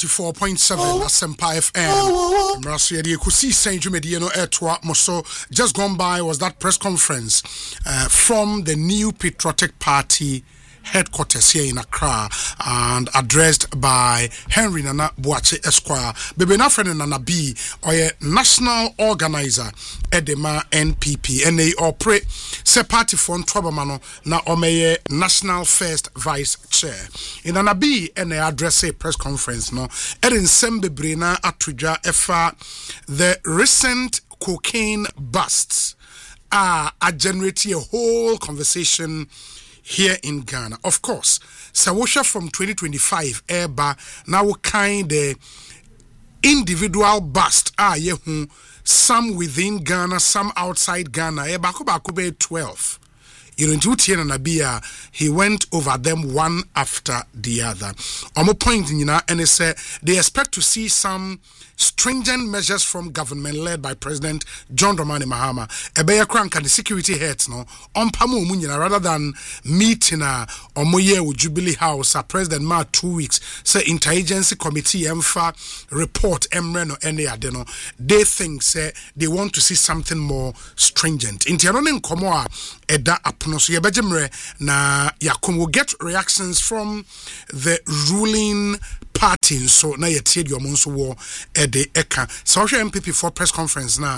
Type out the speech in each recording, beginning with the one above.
94.7 Asempa FM. Mraso yedi kusi senju medie no etwa moso. Just gone by was that press conference from the New Patriotic Party headquarters here in Accra and addressed by Henry Nana Boakye Esquire. Bebe na friend Nana B or national organizer Edema NPP and they operate se party for Twabamano na omeye national first vice chair. In Nana B and they address a press conference no Edin Sembebre na atudwa efa the recent cocaine busts are generating a whole conversation here in Ghana. Of course, Sawosha from 2025 Eba now kind of individual bust yehu some within Ghana, some outside Ghana. Eba 12. You know, he went over them one after the other. Omo point and they say they expect to see some stringent measures from government led by President John Dramani Mahama. Ebeya Krank and the security heads no on Pamu Munyina rather than meeting Omoye with Jubilee House President Ma 2 weeks. Say interagency committee emfa report emreno ene adeno. They think say they want to see something more stringent. In Tianonin Komoa Eda Apno so yebejemre na yakum will get reactions from the ruling party so na yetie your monso war ede eka so MPP for press conference na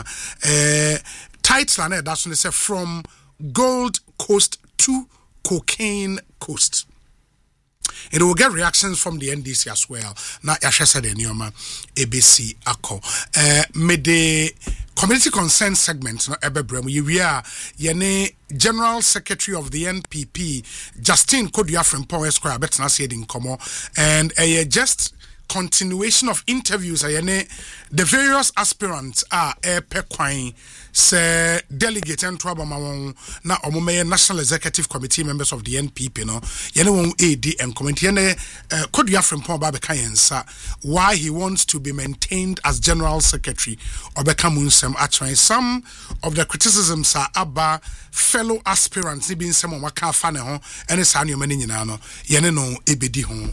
title na that's when they say from Gold Coast to Cocaine Coast. It will get reactions from the NDC as well. Na yasha said enioma ABC ako mede community concern segment no ebebrem we are yene General Secretary of the NPP Justine Kodua Frimpong Esquire betna said in komo and just continuation of interviews the various aspirants are pequine say delegate and Twabama na omomeye National Executive Committee members of the NPP no yene won AD and committee yene Kodua Frimpong Babekayensa why he wants to be maintained as General Secretary Obekamunsem actually some of the criticisms are about fellow aspirants being some waka fane ho ene sa nyoma nyina no yene no ebedi ho.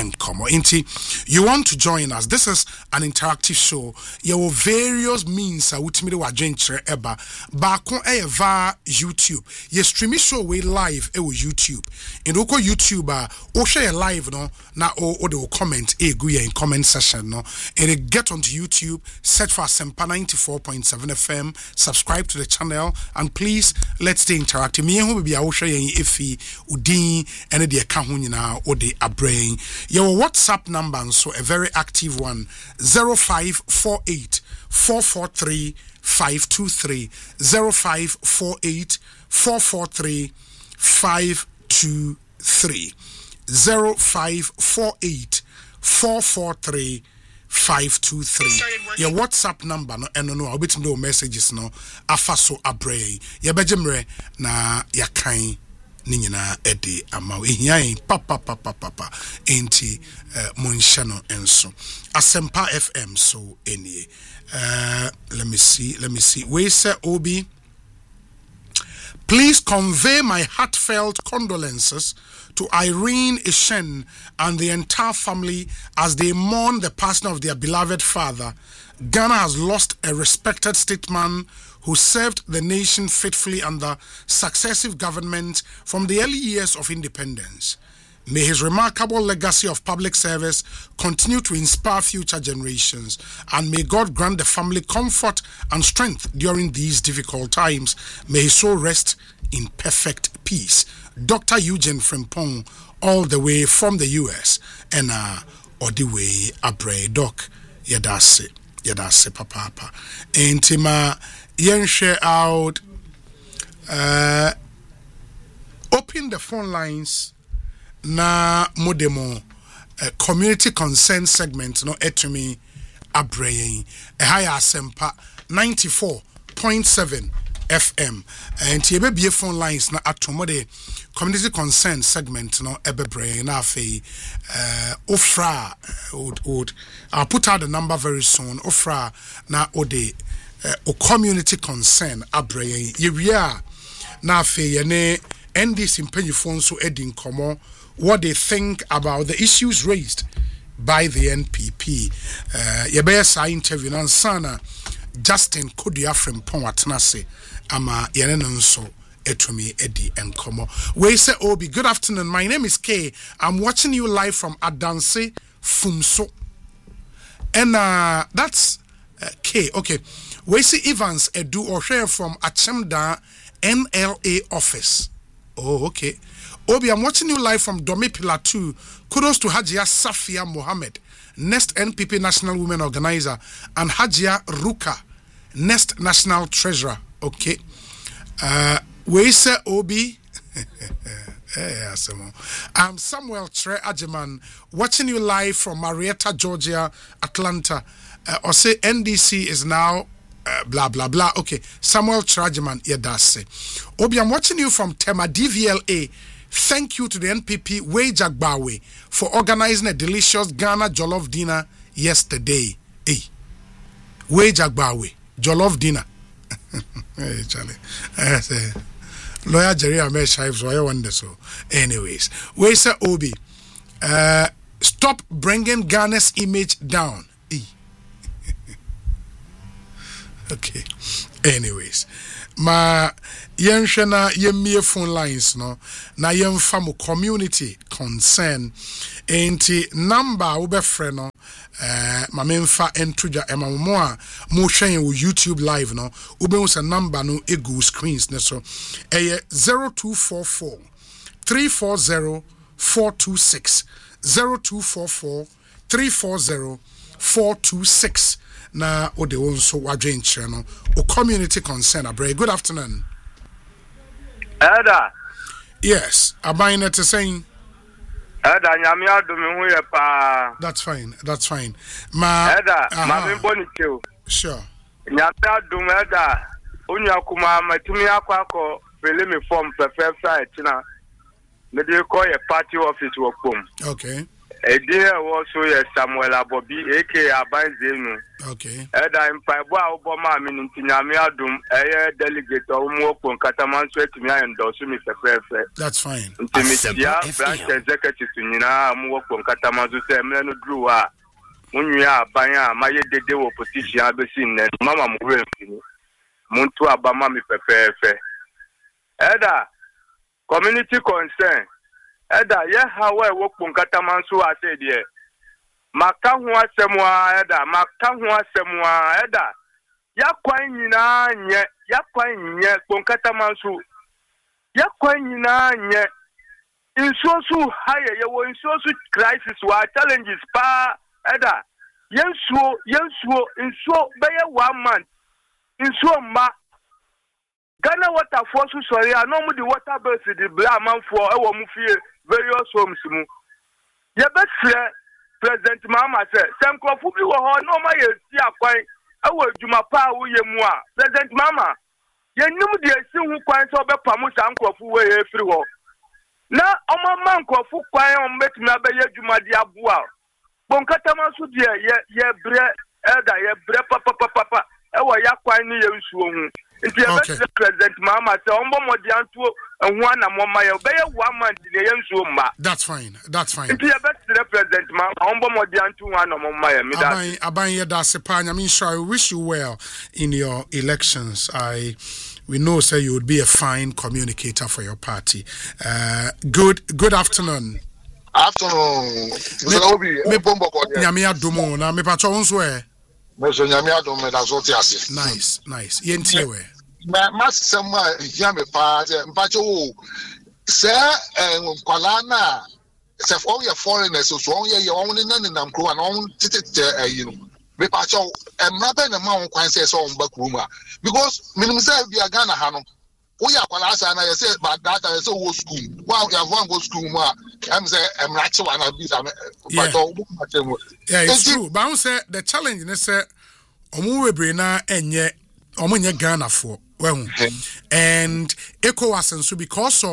You want to join us? This is an interactive show. Your various means are with me to adventure eba. Bako eva YouTube. Your streaming show we live YouTube. In oko YouTube share live no na o de comment guya in comment session no. And get onto YouTube, search for Asempa 94.7 FM, subscribe to the channel, and please let's stay interactive. Me who be a share ifi udin and the account nyina o de abrain. Your WhatsApp number, so a very active one, 0548 443 523 0548 443 523 0548 443 523. Your WhatsApp number no and no I'll be to know messages no afaso abre ya bejemre na ya kan ninyina edi ama ehian papa enti monshano enso Asempa FM so enie let me see we say Obi, please convey my heartfelt condolences to Irene Ishen and the entire family as they mourn the passing of their beloved father. Ghana has lost a respected statesman who served the nation faithfully under successive governments from the early years of independence. May his remarkable legacy of public service continue to inspire future generations, and may God grant the family comfort and strength during these difficult times. May his soul rest in perfect peace. Dr. Eugene Frimpong, all the way from the US, and all the way abre doc yadase papa. Intima yen share out open the phone lines na modemo community concern segment no etumi abrayin higher Asempa 94.7 FM and tie phone lines na atomode community concern segment no ebebrayin na afei ofra would I'll put out the number very soon ofra na ode o community concern abrayin yewia na afei yene NDC mpanyifo so edin komo what they think about the issues raised by the NPP. NPP yɛbɛyɛ saa interview na nsana Justin Kodua from Ponwatenase ama yɛne no nso etumi edi enkomo. We say Obi, good afternoon. My name is K. I'm watching you live from Adanse Fumso. And that's K. Okay. We see Evans Edu or share from Achemda NLA office. Oh, okay. Obi, I'm watching you live from Domi Pillar 2. Kudos to Hajia Safia Mohammed, Next NPP National Women Organizer, and Hajia Ruka, Next National Treasurer. Okay. We say Obi. I'm Samuel Tre Ajeman, watching you live from Marietta, Georgia, Atlanta. Or say NDC is now blah blah blah. Okay, Samuel Tre Ajeman, yeah, that's say. Obi, I'm watching you from Tema DVLA. Thank you to the NPP Wage Agbawe for organizing a delicious Ghana jollof dinner yesterday. Hey, Wage Agbawe jollof dinner. Hey, Charlie. Lawyer Jerry Amesh, so I wonder so. Anyways, we say Obi, stop bringing Ghana's image down. Okay. Anyways, ma yenshena yemie phone lines no na yemfa mo community concern enti number ubefre no ma memfa entruja ema mo a mo hwen wo YouTube live no ube se number no egu screens ne so 0244 340 426 0244 340 426 na ode won so wadwen kire no o community concern abre. Good afternoon. Eda. Yes, abayne te saying Eda nyame adom hu ye pa. That's fine. Ma Eda, ma me boni teo. Sure. Nyame adom Eda. Onua kuma matumi akọ fele me form perfecta etina. Me dey call your party office work home. Okay. Edie also ye Samuel Abobi aka Abanzenu. Okay. Eda mpaibo a oboma me ntinyame adom eye delegate omo okon katamanso etimi endorse me perfecta. That's fine. Ntimitia branch executive nyina mo okon katamanso se me no dru a munua aban a maye dede wo position abesi nne mama mo remfini. Muntu abama me perfecta. Eda community concern. Eda ye hawe wokpon katamanso ase de maka ho asemwa eda eda yakwan nyina nye kpon katamanso yakwan nyina nye insuosu haye ye wo insuosu crisis wa challenges pa eda yensuo beye 1 month insuo ma Ghana water force sorry no mu the water bills the bla man for e wo mu fie various homes mu ye betre president mama say senkofu bi wo ho no ma ye si akwan e wo adwuma pa wo ye mu a president mama ye nim de esi hu kwan so be pamu sankofu we ye firi ho na omo man kofu kwan o metumi abaye adwuma de aboa bonkatama so de ye bre elda ye bre papa e wo yakwan ni ye nsuo hu. Okay. President Mama say ombo modianto ehua na moma ye be ye 1 month de ye nsuo ma. That's fine. President Mama ombo modianto hua na moma ye me that. Aban ye da se pa nyame sure I wish you well in your elections. We know say you would be a fine communicator for your party. Good afternoon. Afternoon. Mr. Obi, me bombo ko dia. Nyame adomo na me pacho wonso e. Meso nyame adom me da so ti ase. Nice. Yentie we. Ma sema ya me pa mpacho wo. Se kwala na se for your foreigners so on ye won ne nam kro na on titete ayi no. Me pacho emra be na ma won kwan se so on ba kro mu a because minimum say bia Ghana ha no. We are kwala asa na ye say but that say wo school. Wa ya van go school mu a am say emra che wa na bi sa pacho wo. Yeah, it's true. But I say the challenge is say omu webre na omu nye Ghana for well, and ECOWAS and so because of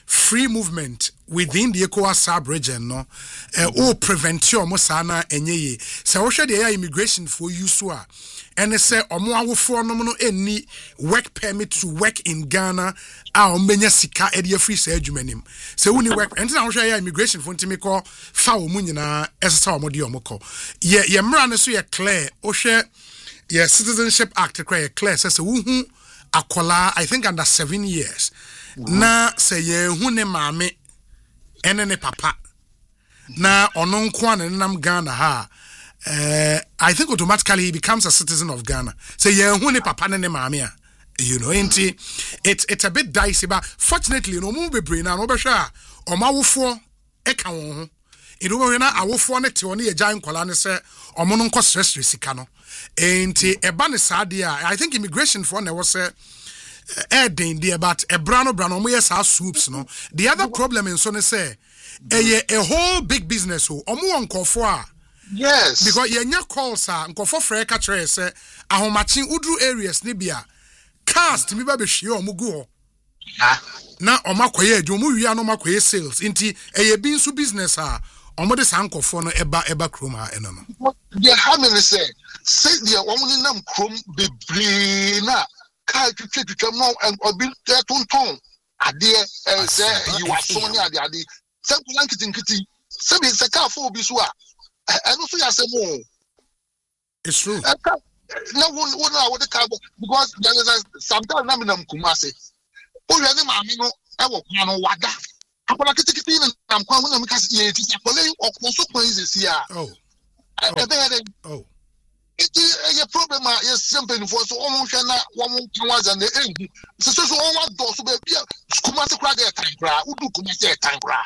free movement within the ECOWAS sub-region, no, or prevent your mosana enye. So, what should the immigration for you, so? And they say, Omo for no any work permit to work in Ghana, our menya sika edia free sejumenim. So, when you work, and now share immigration for Timiko, foul munina, as a saw moko. Ye mran so ye clear, or share ye Citizenship Act, clear, says, woohoo, akola, I think under 7 years. Na say ye hune mame ene papa na ono nkwa na nam Ghana ha I think automatically he becomes a citizen of Ghana. Say ye hune papa ne mame a you know it's a bit dicey, but fortunately no mu bebre na no be hwa o mawofo e ka won ho edo we na awofo ne te one ye gyan kwala ne se o mo no nko stress sika no enti e ba ne saade a I think immigration for na was say there, but a brano yes our soups no. The other problem in so say a whole big business who omo nkofo yes because yenya calls nkofo frɛ ka kyerɛ say ahomachi udru areas ne bia cast mi ba be hwie omo gu ho na omakoye adwo mu wia no makoye sales nti bi nso business omo de san nkofo no eba krom ha eno no they have me say the omo nam krom bebre na kai twetwetwa mo obi tonton ade say you are so near ade say nkiti say be say ka fo obi so a eno so ya say mo it's true no one na what the because there is sometimes na me nam kumase o hwe ne maame no e wo kwa no wada akola kitikiti na nam kwa na me ka say ye ti akola okoso kwan izesi a oh it's a problem. Yes, simple for so almost na one was and the end. So all doors to be Kumasi crack their time cry, who do Kumasi time cry.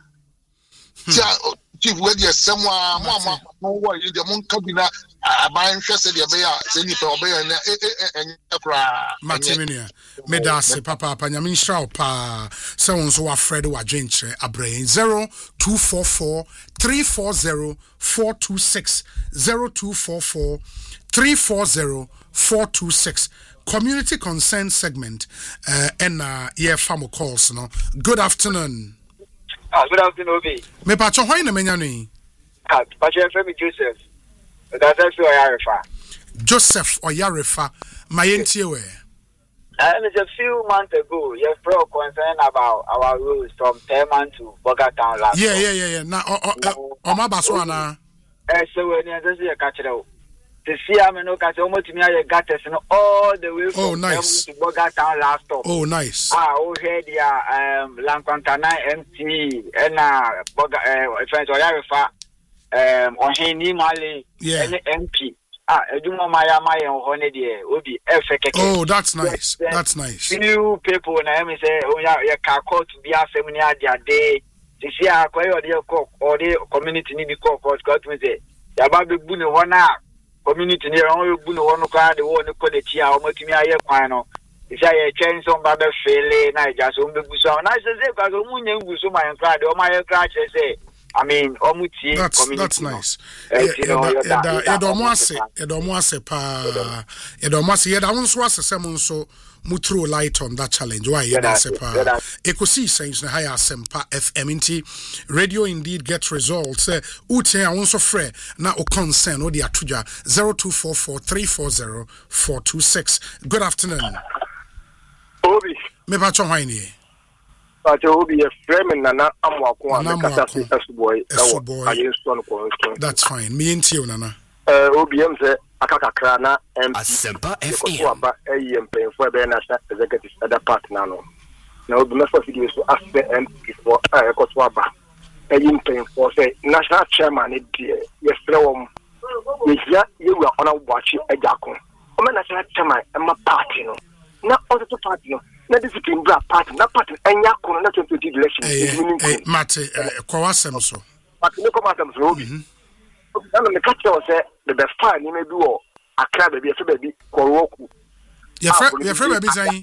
Chief, where there's someone, Mamma, no way, the monk cabina, my interest in the Bay and Martiminia, Medas, Papa, Panyamin Shao Pa, someone so afraid of a gentre, a brain 0244 340 426 0244 340 426. Community concern segment and famo calls no. Good afternoon. Good afternoon, Obi. Me pacho hoy na menya ni. Pacho FM Joseph. That's Oyarefa. Joseph Oyarefa. Mayentie we. It's a few months ago, you have brought concern about our rules from Teman to Bogatown last. Yeah. Na oma baso na. So when you say catch it out. The CM no catch almost me I got us all the way from nice. to Bogatown last stop. Oh nice. Here dia Lankwantana MT and friends Oyarefa Oheni Mali MP. Eduma Maya on the Obi Efeke. Oh, that's nice. That's nice. Few people na me say, oh yeah, can call to be a seminar their day. This year, or the community need to call for Scott me say, Yababi Bunu Wana community near only Bunu Wano card, the one who call the Chia or Motimia Yaquano. It's a change on Baba Fele, Niger, so Buso. And I say, because Omunia Busuma and cried, or my crash, say. I mean, Omuti. That's nice. Edomwase pa. Edomwase. Yeda unswase semunso mutru light on that challenge. Why yeda sepa? Ekosi saying na higher sempa FM inti radio indeed get results. Ute unso free na o concern o di atuja 0244 340 426. Good afternoon. Obi. Me pa chonhaini. Obi a frame nana amwako na kasa boy. That's fine. Me into you nana. Obi say akakakra na Asempa FM. Aba employee for the national executive other part no. Na obi must video so ask the MP for ekoto aba. Employee for say national chairman e die. Yes frewom. Yia you are on watch ejako. O national chairman e ma party no. Na other party no. Na discipline bra party na party enya kono na 2020 election mate kwasem so party no come asem so obi na me catch you say the best fine ni me bi wo akra ba bi e fe ba bi koroku ye fe ba bi san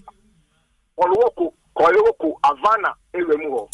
koroku avana ewemu ho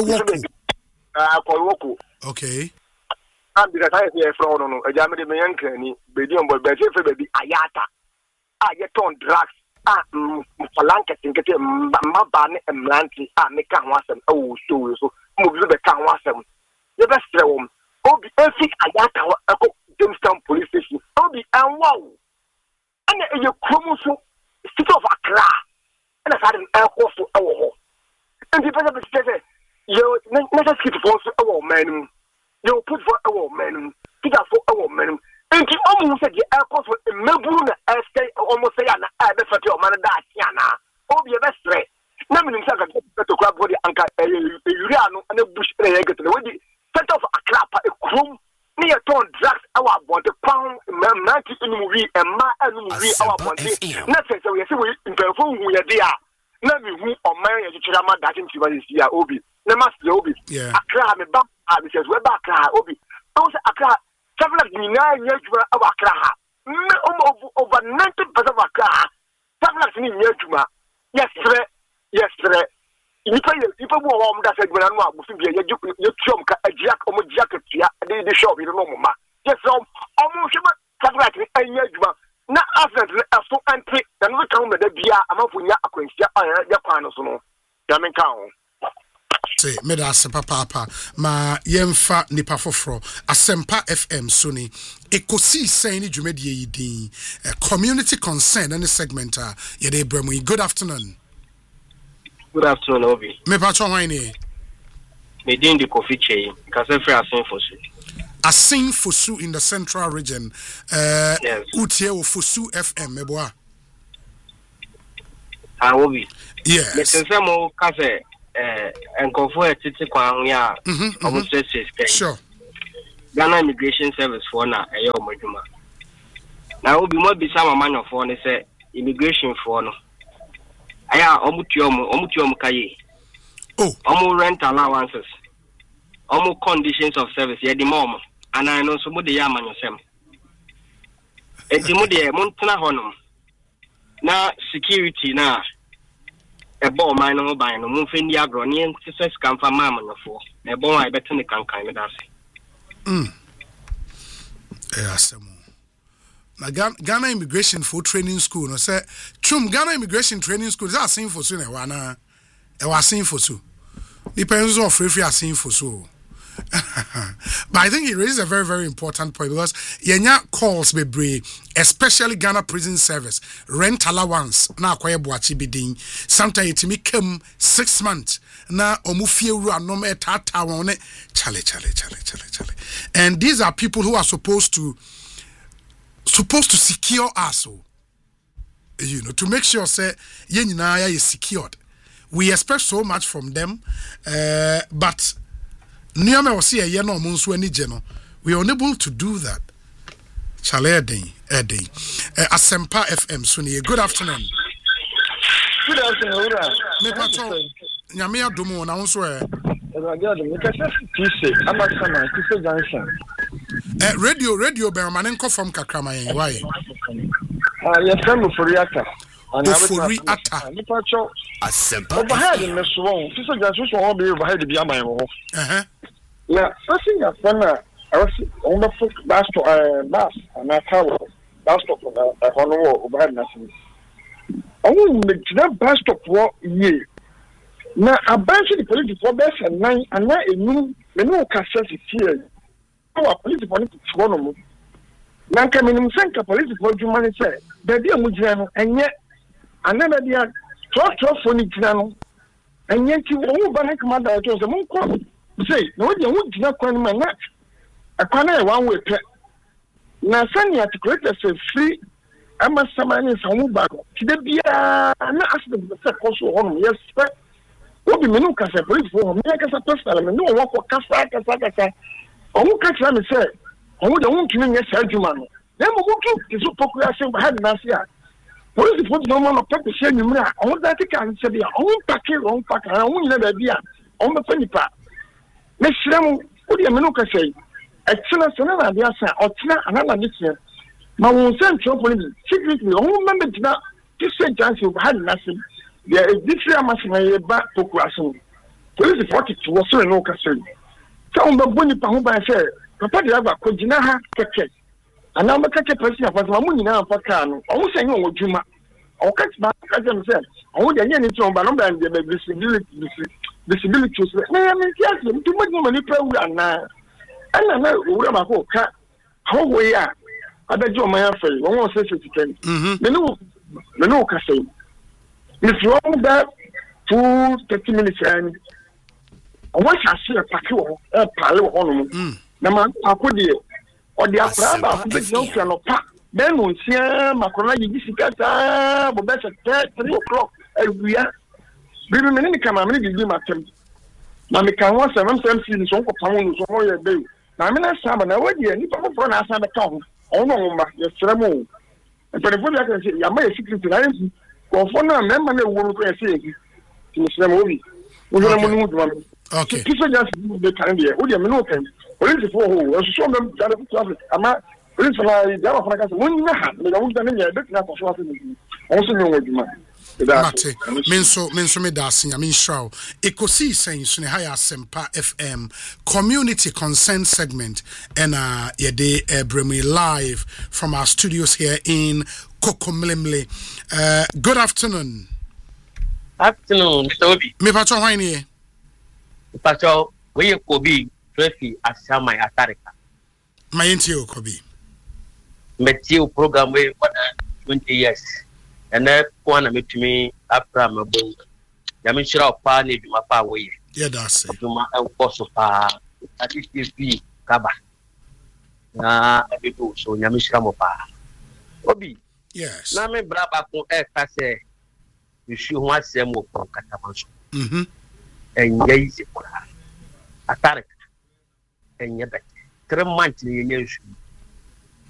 koroku okay and the time here from no eja me de me yankani be di on boy be fe ba bi ayata a ye ton drugs mfalanka tinkete mbaba ne mlanti meka ho asem so mo bi be ka ho asem ye be stre wom obi efik ayata ho eko Jamestown police station obi anwa ana eye kromo so city of Accra ana sa dem eko so ewo ho ndi pese be say yo necessity for so ewo manum yo put for ewo manum Peter for ewo manum enti omu se di eko so meburu na stay almost say na be fati o man da atia na obi e be stre na minim say ka to kra body anka yuri anu na bush na ye get we di center of Accra pa e krom ni e ton drugs our body pound manti inu wi e ma anu wi our body na say we say we imperfo hu ye dia na mi hu o man ye chira ma da tin tiba si ya obi na ma se obi Accra me ba me say we ba Accra obi o say Accra travelers ni na ye juma our Accra ha over 90% of Accra travelers ni ye juma yes sir Ipa bo wa mda se gbena no abusu bia ye tuom ka agiak omo giaketia de shop no mama yes omo hwema travelers ni anya adwuma na accident le aso anti na no kan me da bia amafo nya akwansia ya kwan no so no ya menka ho say meda se papa ma yemfa nipa foforo Asempa FM suni ekosi sen ni dwumadie yi din community concern and segment ye de bremu. Good afternoon. Good afternoon, Obi. Me patron wine. Me din the coffee chain. Kase free Asin Fosu. Asin Fosu in the central region. Yes. Utie o Fosu FM meboa. Obi. Yes. Me sense mo kase enkofo etiti kwan ho ya. Omo stress. Sure. Ghana Immigration Service for na eyo omodwuma. Na Obi mo bisa mama for ne say immigration for no. Aya omutuom kaye. Omu rent allowances. Omu conditions of service ye di mom. And I know so mo de ya manyosem. Enti mo de montena honum. Na security na ebo man no ban no mo fendi agro ne ntse scam fa mama no fo. Ebo wa beto ne kankan me dase. Asemo. Na Ghana Immigration for Training School no say Ghana Immigration Training School is Asin Fosu na wana e wa Asin Fosu. Depends on free Asin Fosu. But I think he raises a very, very important point because yenya calls bebre, especially Ghana Prison Service, rent allowance na akwaye boachi bidin. Sometimes it may come 6 months na omufie ru anom etata won chale. And these are people who are supposed to secure us, to make sure say ye nyina is secured. We expect so much from them, but we are unable to do that. Chale Eden. Asempa FM Suni. Good afternoon. Good afternoon. Me patron nyame adomo na won so radio be man nko from kakramayen why your friend Foriata and Foriata me patron Asempa overhead in the swon sister just so be overhead be am ho yeah passing your friend I was on the foot bus and I tower bus stop on overhead nothing oh the bus stop what ye na abanche the police for best and nine and na enu me no ka sese here our police for no to no na nka me nim senka police for djuma ne say da bia mu gina no enye anana bia trot for ni gina no enye ti wo ba na kama da to say mun ko say na wo dia wo gina kwan ma na akwana e one way pe na sani articulate say free ama samani samu ba ti da bia na accident be say cause ho yes Obi menu kasa police for me kasa personal me no work kasa omu kasa me say omu de won tumi nye sa adwuma no na mo mutu tiso pokuya se ba had na se a police for no man papa se nyumra omu da tika nse bia omu pake wrong paka omu nyina ba bia omu fa nipa me shrem odi menu kasa e tsena sona na bia sa otsena anana ditse ma won se ntro police secretly omu member tina tise chance ba had na se there is different machine ba population police 42 was so no kasel so on be boni pa ho ba say papa de agba ko gina ha keke ana ma keke person afa ma mu nyina afa ka no o se nyi o dwuma o catch back catch them say I want any to ba no ba visibility so na me kiasi mtu mmoja ni pa wu ana ana na wu ma ko ka how we are abejo man afa won won say 50 me no ka say if you want that full 30 minutes and what I see a pack wo e pale wo no na man akode o de afra ba ku be no kan no pa ben no sia makona yi sikata bo be 3 o'clock every bibi me ni kama me bibi matem na me kan wa 7 season so ko pamon so ho ye be na me na saba na wadi ni pa ko na asa be ka ho ono ma ye fremo pero fo ya kan se ya ma ye secret na yin ko fo na me ma na wo ko ye se ki ni fremo obi wo na mo ni mo okay kiso just be kan de o de me no kan o le fo ho so me da ko ama o le fo na ya ma fa ka se mo ni ha me da wo da ne ya be na ko so ase ni o so ni wo djuma Mate, menso me da sinya min show. Ekosi sense ne haya Sempa FM community consent segment and yede bremi live from our studios here in Kokomlemle. Good afternoon. Afternoon, Mr. Obi. Me pacho hwani e? Pacho, we Kobi, Tracy Asama Atarika. My NTO Kobi. Metio program we 20 years. And that one met me after my book. Yamishra pa ni duma pa we. Yeah, that's it. Duma e koso pa ati kaba. Na ebitu so yamishra mo pa. Obi. Yes. Na me braba ko e ka se isu ho asem wo ko katamanso. Enye isi ko. Atarek. Enye bet. 3 months ni yenye isu.